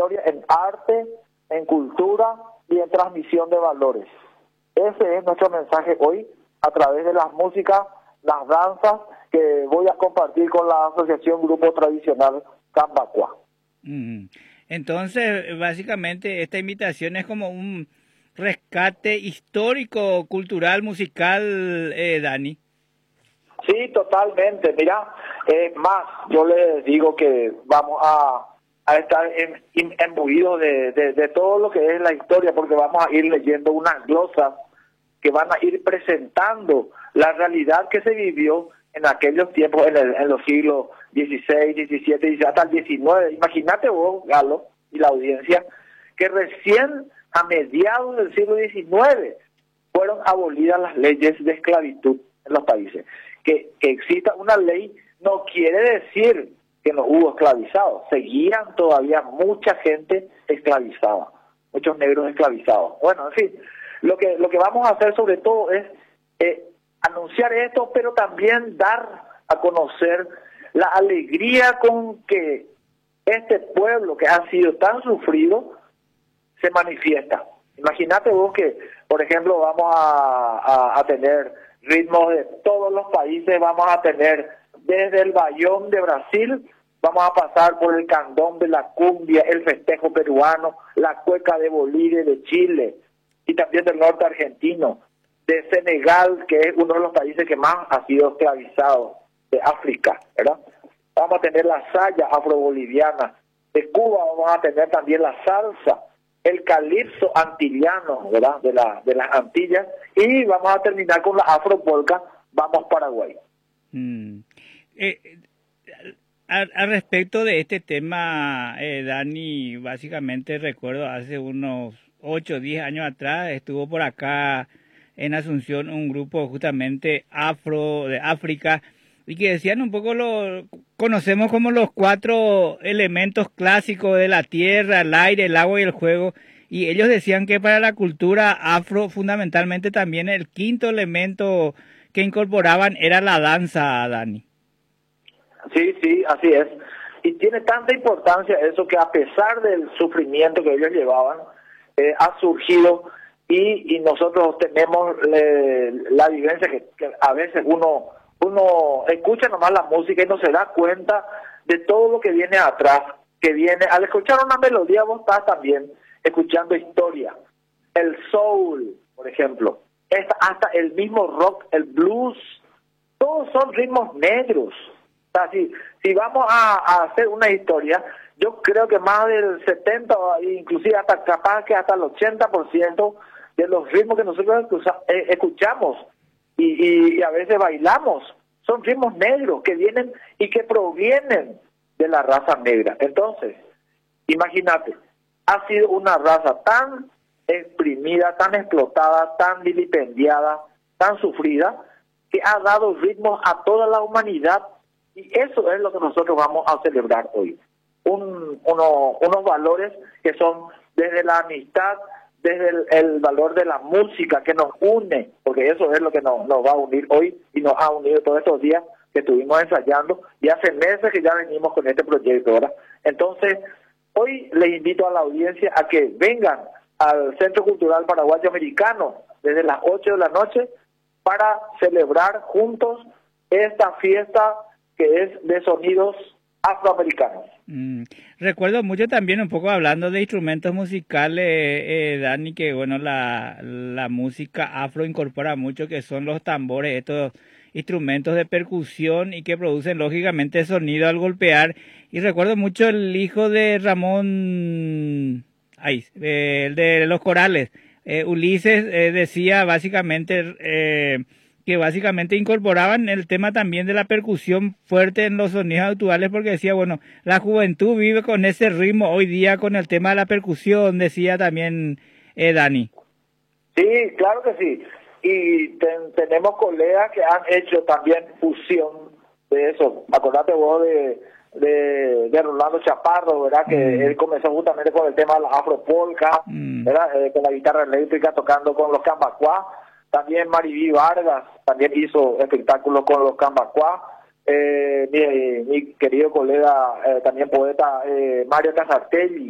historia en arte, en cultura y en transmisión de valores. Ese es nuestro mensaje hoy a través de las músicas, las danzas que voy a compartir con la Asociación Grupo Tradicional Cambacua. Entonces, básicamente, esta invitación es como un rescate histórico, cultural, musical, Dani. Sí, totalmente. Mira, más, yo les digo que vamos a estar imbuidos de todo lo que es la historia, porque vamos a ir leyendo unas glosas que van a ir presentando la realidad que se vivió en aquellos tiempos, en los siglos XVI, XVII, hasta el XIX. Imagínate vos, Galo, y la audiencia, que recién a mediados del siglo XIX fueron abolidas las leyes de esclavitud en los países. Que exista una ley no quiere decir que no hubo esclavizados. Seguían todavía mucha gente esclavizada, muchos negros esclavizados. Bueno, en fin, lo que vamos a hacer sobre todo es anunciar esto, pero también dar a conocer la alegría con que este pueblo que ha sido tan sufrido se manifiesta. Imagínate vos que, por ejemplo, vamos a tener ritmos de todos los países, vamos a tener desde el bayón de Brasil, vamos a pasar por el candombe, la cumbia, el festejo peruano, la cueca de Bolivia, de Chile y también del norte argentino, de Senegal, que es uno de los países que más ha sido esclavizado, de África, ¿verdad? Vamos a tener la saya afroboliviana, de Cuba vamos a tener también la salsa, el calipso antillano, ¿verdad? De las Antillas, y vamos a terminar con la afropolca, vamos Paraguay. Al respecto de este tema, Dani, básicamente recuerdo hace unos 8 o 10 años atrás, estuvo por acá en Asunción un grupo justamente afro de África, y que decían un poco, conocemos como los 4 elementos clásicos de la tierra, el aire, el agua y el fuego, y ellos decían que para la cultura afro fundamentalmente también el 5º elemento que incorporaban era la danza, Dani. Sí, así es. Y tiene tanta importancia eso que a pesar del sufrimiento que ellos llevaban, ha surgido y nosotros tenemos la vivencia que a veces uno escucha nomás la música y no se da cuenta de todo lo que viene atrás, que viene, al escuchar una melodía vos estás también escuchando historia, el soul, por ejemplo, hasta el mismo rock, el blues, todos son ritmos negros. O sea, si vamos a hacer una historia, yo creo que más del 70, inclusive hasta capaz que hasta el 80% de los ritmos que nosotros escuchamos y a veces bailamos, son ritmos negros que vienen y que provienen de la raza negra. Entonces, imagínate, ha sido una raza tan exprimida, tan explotada, tan vilipendiada, tan sufrida, que ha dado ritmos a toda la humanidad, y eso es lo que nosotros vamos a celebrar hoy. Unos valores que son desde la amistad, desde el valor de la música que nos une, porque eso es lo que nos va a unir hoy y nos ha unido todos estos días que estuvimos ensayando, y hace meses que ya venimos con este proyecto, ¿verdad? Entonces, hoy les invito a la audiencia a que vengan al Centro Cultural Paraguayo Americano desde las 8 de la noche para celebrar juntos esta fiesta que es de sonidos afroamericanos. Recuerdo mucho también, un poco hablando de instrumentos musicales, Dani, que bueno, la música afro incorpora mucho, que son los tambores, estos instrumentos de percusión y que producen lógicamente sonido al golpear. Y recuerdo mucho el hijo de Ramón, el de los corales, Ulises, decía básicamente que básicamente incorporaban el tema también de la percusión fuerte en los sonidos actuales, porque decía, bueno, la juventud vive con ese ritmo hoy día con el tema de la percusión, decía también Dani. Sí, claro que sí. Y tenemos colegas que han hecho también fusión de eso. Acordate vos de Rolando Chaparro, ¿verdad? Que él comenzó justamente con el tema de la afropolca, ¿verdad? Con la guitarra eléctrica, tocando con los cambacuá. También Mariví Vargas también hizo espectáculos con los cambacuá. Mi querido colega, también poeta, Mario Casartelli,